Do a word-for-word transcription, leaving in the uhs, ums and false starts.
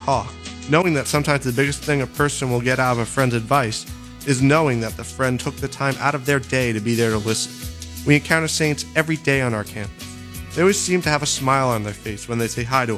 talk, knowing that sometimes the biggest thing a person will get out of a friend's advice is knowing that the friend took the time out of their day to be there to listen. We encounter saints every day on our campus. They always seem to have a smile on their face when they say hi to